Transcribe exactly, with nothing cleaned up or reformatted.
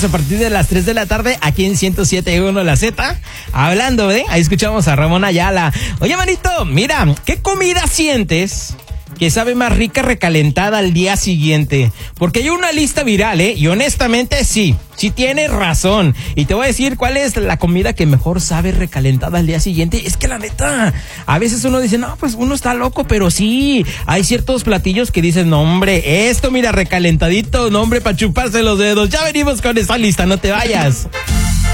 A partir de las tres de la tarde, aquí en ciento siete punto uno La Z, hablando de, ahí escuchamos a Ramón Ayala. Oye, manito, mira, ¿qué comida sientes que sabe más rica recalentada al día siguiente? Porque hay una lista viral, ¿eh? Y honestamente sí, sí tienes razón. Y te voy a decir cuál es la comida que mejor sabe recalentada al día siguiente. Es que la neta, a veces uno dice, no, pues uno está loco, pero sí, hay ciertos platillos que dicen, no hombre, esto mira recalentadito, no hombre, para chuparse los dedos. Ya venimos con esa lista, no te vayas.